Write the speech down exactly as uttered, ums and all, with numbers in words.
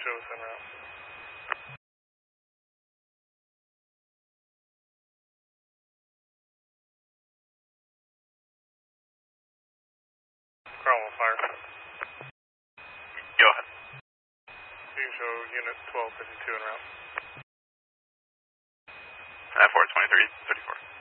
Joe's en route. Cromwell fire. Go ahead. You can show unit twelve fifty-two en route. Uh, four twenty-three thirty-four.